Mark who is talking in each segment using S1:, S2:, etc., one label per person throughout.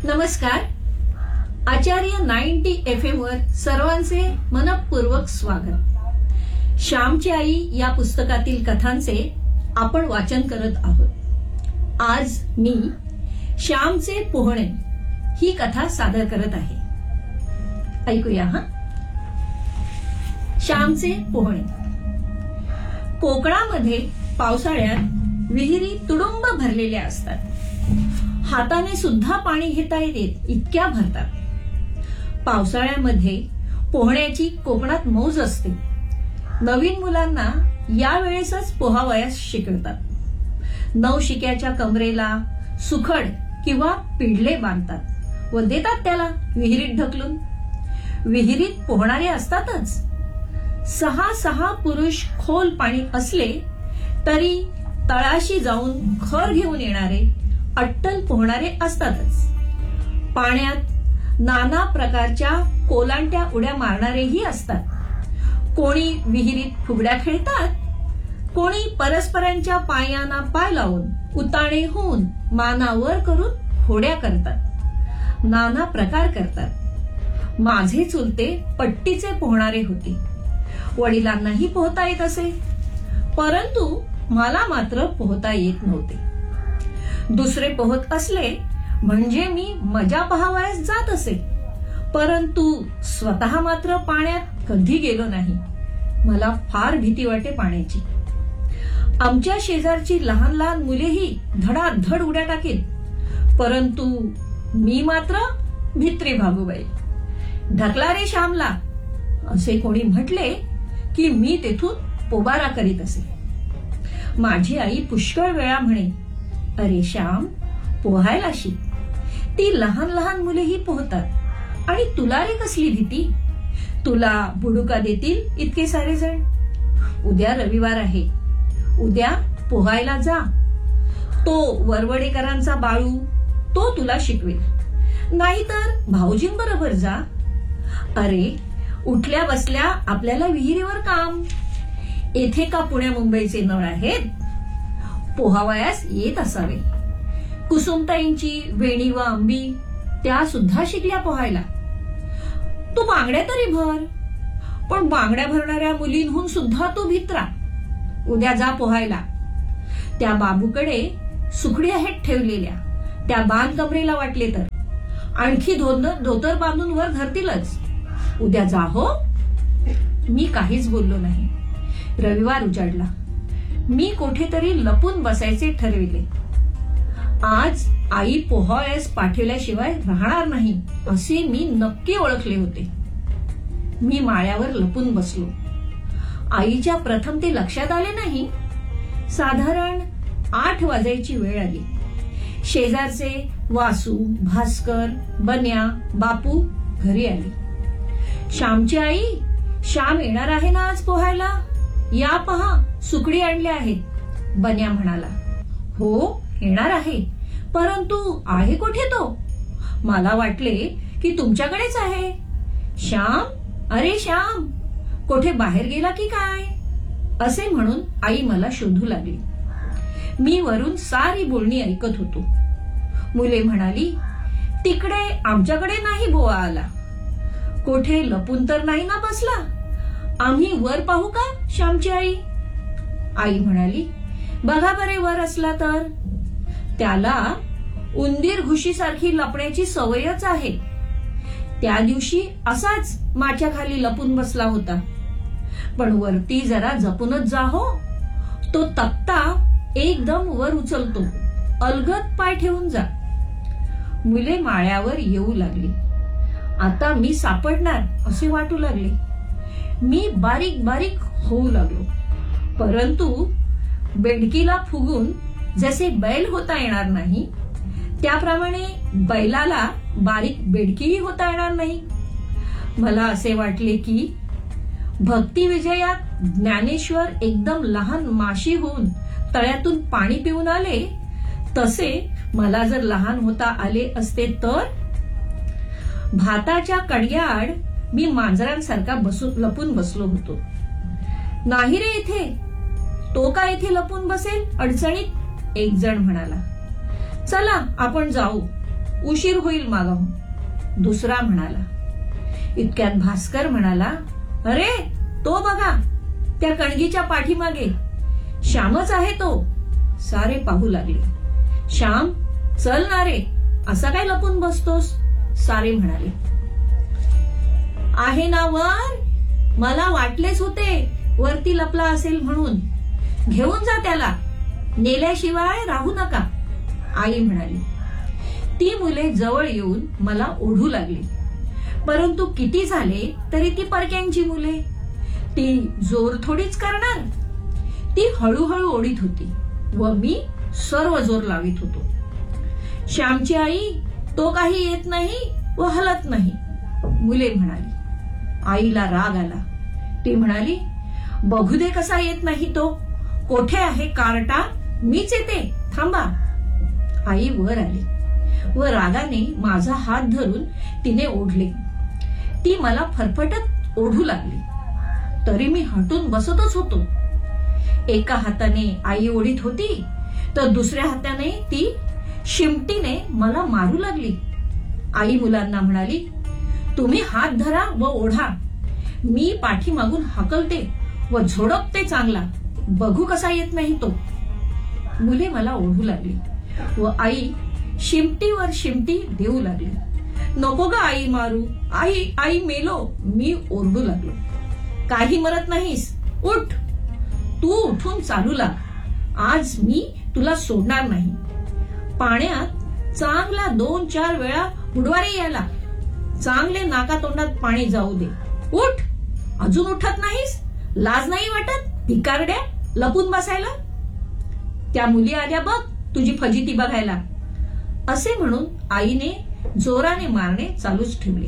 S1: नमस्कार. आचार्य 90 FM वर सर्वांचे मनपूर्वक स्वागत. श्यामची आई या पुस्तकातील कथांचे आपण वाचन करत आहोत. आज मी श्यामचे पोहणे ही कथा सादर करत आहे. ऐकूया हा. श्यामचे पोहणे. कोकणामध्ये पावसाळ्यात विहिरी तुडुंब भरलेल्या असतात. हाताने सुद्धा पाणी घेता येत इतक्या भरतात. पावसाळ्यामध्ये पोहण्याची कोकणात मौज असते. नवीन मुलांना यावेळेसच पोहावयास शिकवतात. नवशिक्याच्या कमरेला सुखड किंवा पिडले बांधतात व देतात त्याला विहिरीत ढकलून. विहिरीत पोहणारे असतातच. 6 पुरुष खोल पाणी असले तरी तळाशी जाऊन खर घेऊन येणारे अट्टल पोहणारे असतातच. पाण्यात नाना प्रकारच्या कोलांट्या उड्या मारणारेही असतात. कोणी विहिरीत फुगड्या खेळतात, कोणी परस्परांच्या पायांना पाय लावून उताणे होऊन मानावर करून होड्या करतात. नाना प्रकार करतात. माझे चुलते पट्टीचे पोहणारे होते. वडिलांनाही पोहता येत असे, परंतु मला मात्र पोहता येत नव्हते. दुसरे पोहत असले म्हणजे मी मजा पहावयास जात असे, परंतु स्वतः मात्र पाण्यात कधी गेलो नाही. मला फार भीती वाटे पाण्याची. आमच्या शेजारची लहान लहान मुलेही धडाधड उड्या टाकेल, परंतु मी मात्र भित्री भागूबाई. ढकला रे श्यामला असे कोणी म्हटले की मी तेथून पोबारा करीत असे. माझी आई पुष्कळ वेळा म्हणे, अरे श्याम, पोहायला शिक. ती लहान लहान मुलेही पोहतात आणि तुला रे कसली भीती? तुला बुडुका देतील इतके सारे जण. उद्या रविवार आहे, उद्या पोहायला जा. तो वरवडेकरांचा बाळू तो तुला शिकवेल, नाहीतर भाऊजींबरोबर जा. अरे उठल्या बसल्या आपल्याला विहिरीवर काम. येथे का पुण्या मुंबईचे नळ आहेत? पोहावयास येत असावे. कुसुमताईंची वेणी व आंबी त्या सुद्धा शिकल्या पोहायला. तू बांगड्या तरी भर, पण बांगड्या भरणाऱ्या मुलींहून सुद्धा तू भित्रा. उद्या जा पोहायला. त्या बाबूकडे सुकडी आहेत ठेवलेल्या, त्या बांध कमरेला वाटले तर. आणखी धोतर बांधून वर धरतीलच. उद्या जा हो. मी काहीच बोललो नाही. रविवार उजाडला. मी कुठेतरी लपून बसायचे ठरविले. आज आई पोहावयास पाठवल्याशिवाय राहणार नाही असे मी नक्की ओळखले होते. मी माळ्यावर लपून बसलो. आईच्या प्रथम ते लक्षात आले नाही. साधारण 8 वाजायची वेळ आली. शेजारचे वासू, भास्कर, बन्या, बापू घरी आले. श्यामची आई, श्याम येणार आहे ना आज पोहायला? या पहा, सुकडी आणल्या आहेत. बन्या म्हणाला. हो येणार आहे, परंतु आहे कुठे तो? मला वाटले की तुमच्याकडेच आहे. श्याम, अरे श्याम, कुठे बाहेर गेला की काय? असे म्हणून आई मला शोधू लागली. मी वरून सारी बोलणी ऐकत होतो. मुले म्हणाली, तिकडे आमच्याकडे नाही बोवा आला. कोठे लपून तर नाही ना बसला? आम्ही वर पाहू का श्यामची आई? आई म्हणाली, बघा बरे वर असला तर. त्याला उंदीर घुशीसारखी लपण्याची सवयच आहे. त्या दिवशी असाच माच्या खाली लपून बसला होता. पण वरती जरा जपूनच जा हो. तो तक्ता एकदम वर उचलतो. अलगद पाय ठेवून जा. मुले माळ्यावर येऊ लागली. आता मी सापडणार असे वाटू लागले. मी बारीक बारीक होऊ लागलो, परंतु बेडकीला फुगून जसे बैल होता येणार नाही, त्याप्रमाणे बैलाला बारीक बेडकीही होता येणार नाही. मला असे वाटले की भक्ती विजयात ज्ञानेश्वर एकदम लहान माशी होऊन तळ्यातून पाणी पिऊन आले, तसे मला जर लहान होता आले असते तर. भाताच्या कड्याआड मी मांजरांसारखा लपून बसलो होतो. नाही रे इथे, तो का इथे लपून बसेल अडचणीत? एक जण म्हणाला. चला आपण जाऊ. उशीर होईल मागाहून. दुसरा म्हणाला. इतक्यात भास्कर म्हणाला, अरे तो बघा त्या कणगीच्या पाठीमागे, श्यामच आहे तो. सारे पाहू लागले. श्याम, चल ना रे, असा काय लपून बसतोस? सारे म्हणाले. आहे ना वर, मला वाटलेच होते वरती लपला असेल म्हणून. घेऊन जा त्याला, नेल्याशिवाय राहू नका. आई म्हणाली. ती मुले जवळ येऊन मला ओढू लागली. परंतु किती झाले तरी ती परक्यांची मुले, ती जोर थोडीच करणार. ती हळूहळू ओढीत होती व मी सर्व जोर लावित होतो. श्यामची आई, तो काही येत नाही व हलत नाही. मुले म्हणाली. आईला राग आला. ती म्हणाली, बघू दे कसा येत नाही तो. कोठे आहे कार्टा? मीच येते, थांबा. आई वर आली व रागाने माझा हात धरून तिने ओढले. ती मला फरफटत ओढू लागली. तरी मी हटून बसतच होतो. एका हाताने आई ओढीत होती तर दुसऱ्या हाताने ती शिमटीने मला मारू लागली. आई मुलांना म्हणाली, तुम्ही हात धरा व ओढा. मी पाठीमागून हकलते व झोडपते चांगला. बघू कसा येत नाही तो. मुले मला ओढू लागली व आई शिमटीवर शिमटी देऊ लागली. नको ग आई मारू, आई आई मेलो. मी ओरडू लागलो. काही मरत नाहीस, उठ. तू उठून चालू लाग. आज मी तुला सोडणार नाही. पाण्यात चांगला 2-4 वेळा बुडवा रे याला. चांगले नाकातोंडात पाणी जाऊ दे. उठ. अजून उठत नाहीस? लाज नाही वाटत भिकारड्या लपून बसायला? त्या मुली आल्या बघ तुझी फजिती बघायला. असे म्हणून आईने जोराने मारणे चालूच ठेवले.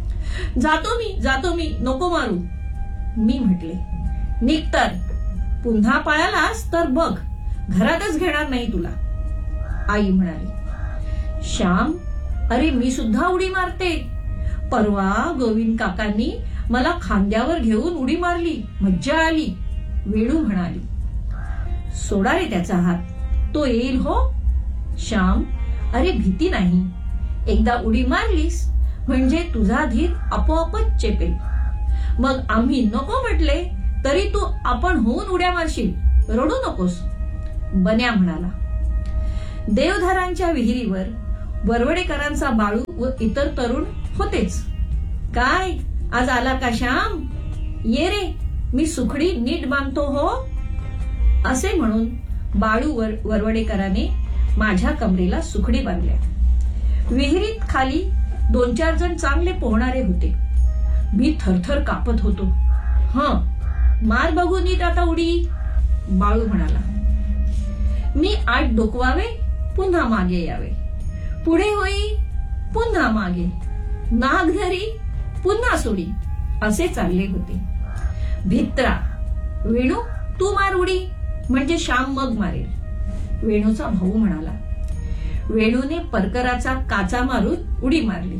S1: जातो मी, नको मारू. मी म्हटले, निघतर. पुन्हा पळालास तर बघ, घरातच घेणार नाही तुला. आई म्हणाली. श्याम, अरे मी सुद्धा उडी मारते. परवा गोविंद काकांनी मला खांद्यावर घेऊन उडी मारली, मज्जा आली. वेणू म्हणाली. सोडा रे त्याचा हात, तो येईल हो. श्याम, अरे भीती नाही. एकदा उडी मारलीस म्हणजे तुझा धीर आपोआपच चेपेल. मग आम्ही नको म्हटले तरी तू आपण होऊन उड्या मारशील. रडू नकोस. बन्या म्हणाला. देवधरांच्या विहिरीवर वरवडेकरांचा बाळू व इतर तरुण होतेच. काय आज आला का श्याम? ये रे, मी सुखडी नीट बांधतो हो. असे म्हणून बाळू वरवडेकराने माझ्या कमरेला सुखडी बांधल्या. विहिरीत खाली 2-4 जण चांगले पोहणारे होते. मी थरथर कापत होतो. मार बघू नीट आता उडी. बाळू म्हणाला. मी आत डोकवावे, पुन्हा मागे यावे. पुढे होई, पुन्हा मागे. नाग धरी, पुन्हा सोडी. असे चालले होते. भित्रा, वेणू तू मार उडी, म्हणजे श्याम मग मारेल. वेणूचा भाऊ म्हणाला. वेणूने परकराचा काचा मारून उडी मारली.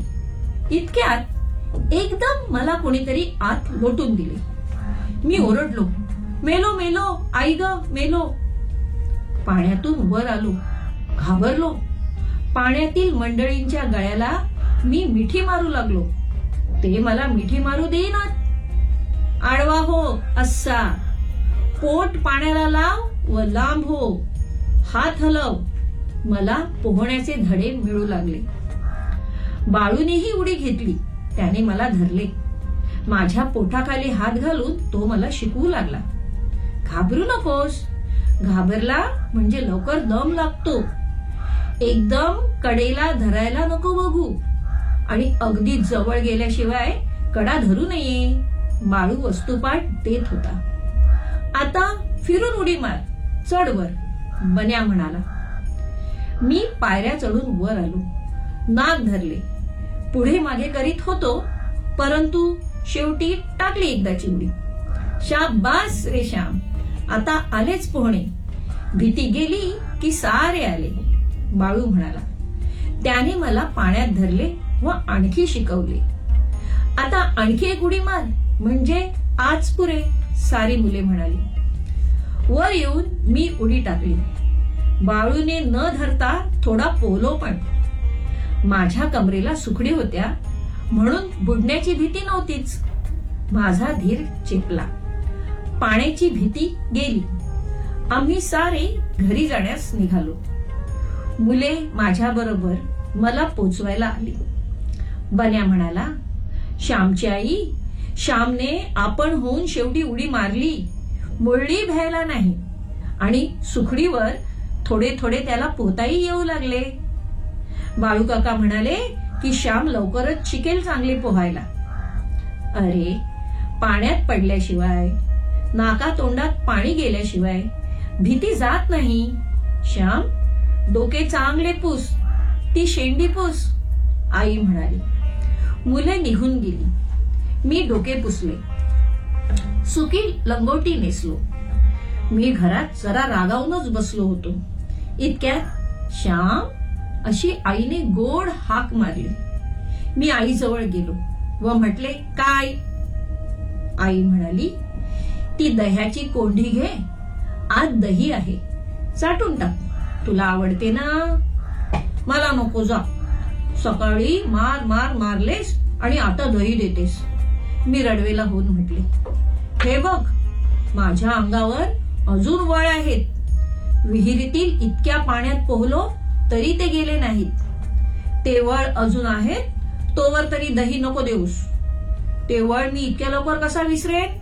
S1: इतक्यात एकदम मला कोणीतरी आत लोटून दिले. मी ओरडलो, मेलो मेलो, आई ग मेलो. पाण्यातून वर आलो. घाबरलो. पाण्यातील मंडळींच्या गळ्याला मी मिठी मारू लागलो. ते मला मिठी मारू देईनात. आडवा हो असा, पोट पाण्याला लाव व लांब हो, हात हलव. मला पोहण्याचे धडे मिळू लागले. बाळूनेही उडी घेतली. त्याने मला धरले. माझ्या पोटाखाली हात घालून तो मला शिकवू लागला. घाबरू नकोस. घाबरला म्हणजे लवकर दम लागतो. एकदम कडेला धरायला नको बघू आणि अगदी जवळ गेल्याशिवाय कडा धरू नये. बाळू वस्तुपाठ देत होता. आता फिरून उडी मार, चढ वर. बन्या म्हणाला. मी पायऱ्या चढून वर आलो. नाक धरले. पुढे मागे करीत होतो, परंतु शेवटी टाकली एकदाची उडी. शाबास रे श्याम, आता आलेच पोहणे. भीती गेली की सारे आले. बाळू म्हणाला. त्याने मला पाण्यात धरले व आणखी शिकवले. आता आणखी एक उडी मार, म्हणजे आज पुरे. सारी मुले म्हणाली. वर येऊन मी उडी टाकली. बाळूने न धरता थोडा पोहलो पण. माझ्या कमरेला सुखडी होत्या म्हणून बुडण्याची भीती नव्हतीच. माझा धीर चेपला. पाण्याची भीती गेली. आम्ही सारे घरी जाण्यास निघालो. मुले माझ्याबरोबर मला पोचवायला आली. बन्या म्हणाला, श्यामची आई, श्यामने आपण होऊन शेवटी उडी मारली, मुरली भ्यायला नाही आणि सुखडीवर थोडे थोडे त्याला पोहताही येऊ लागले. बाळू काका म्हणाले की श्याम लवकरच शिकेल चांगले पोहायला. अरे, पाण्यात पडल्याशिवाय, नाका तोंडात पाणी गेल्याशिवाय भीती जात नाही. श्याम, डोके चांगले पुस, ती शेंडी पुस, आई म्हणाली. मुले निघून गेली. मी डोके पुसले, सुकी लंगोटी नेसलो. मी घरात जरा रागावूनच बसलो होतो. इतक्यात श्याम अशी आईने गोड हाक मारली. मी आईजवळ गेलो व म्हटले, काय? आई म्हणाली, ती दह्याची कोंडी घे, आत दही आहे, चाटून टाक, तुला आवडते ना. मला नको, जा. सकाळी मार मार मारलेस आणि आता दही देतेस. मी रडवेला होऊन म्हटले, हे बघ, माझ्या अंगावर अजून वळ आहेत. विहिरीतील इतक्या पाण्यात पोहलो तरी ते गेले नाहीत. ते वळ अजून आहेत, तोवर तरी दही नको देऊस. ते वळ मी इतक्या लवकर कसा विसरेन?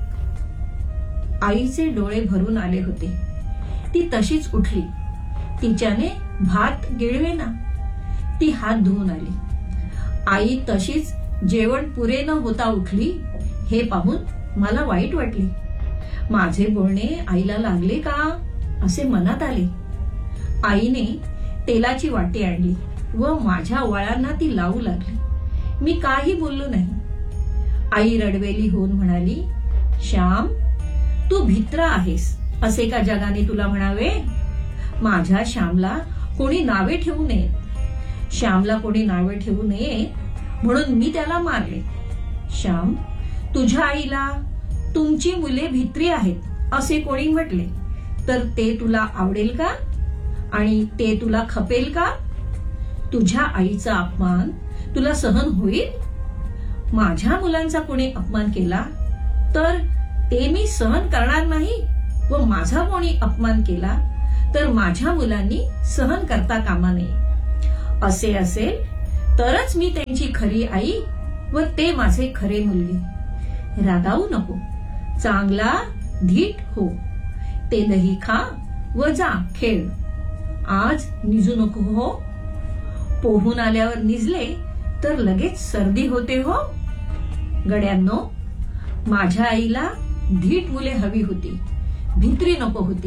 S1: आईचे डोळे भरून आले होते. ती तशीच उठली. तिच्याने भात गिळवेना. ती हात धुवून आली. आई तशीच जेवण पुरे न होता उठली. हे पाहून मला वाईट वाटले. माझे बोलणे आईला लागले का असे मनात आले. आईने तेलाची वाटी आणली व माझ्या वळांना ती लावू लागली. मी काही बोललो नाही. आई रडवेली होऊन म्हणाली, श्याम, तू भित्र आहेस असे का जगाने तुला म्हणावे? माझ्या श्यामला कोणी नावे ठेवू नयेत. श्यामला कोणी नावे ठेवू नये म्हणून मी त्याला मारले. श्याम, तुझ्या आईला तुमची मुले भित्री आहेत असे कोणी म्हटले तर ते तुला आवडेल का आणि ते तुला खपेल का? तुझ्या आईचा अपमान तुला सहन होईल? माझ्या मुलांचा कोणी अपमान केला तर ते मी सहन करणार नाही व माझा कोणी अपमान केला तर माझ्या मुलांनी सहन करता कामा नये. असे असेल तरच मी त्यांची खरी आई व ते माझे खरे मुलगे. रागावू नको, चांगला धीट हो. ते दही खा व जा खेळ. आज निजू नको हो. पोहून आल्यावर निजले तर लगेच सर्दी होते हो. गड्यांनो, माझ्या आईला धीट मुले हवी होती, भित्री नको होती.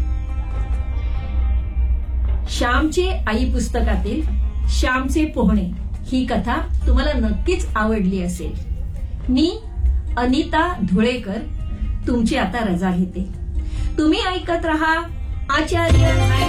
S1: श्यामचे आई पुस्तकातील श्यामचे पोहणे ही कथा तुम्हाला नक्कीच आवडली असेल. मी अनिता धुळेकर तुमची आता रजा घेते. तुम्ही ऐकत रहा आचार्य